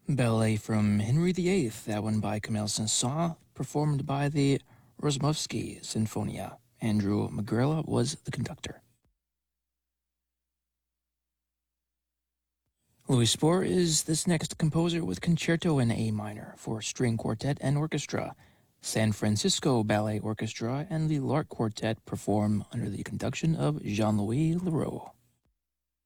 Ballet from Henry VIII, that one by Camille Saint-Saëns, performed by the Rozmovsky Sinfonia. Andrew Magrela was the conductor. Louis Spohr is this next composer with Concerto in A minor for string quartet and orchestra. San Francisco Ballet Orchestra and the Lark Quartet perform under the conduction of Jean-Louis Leroux.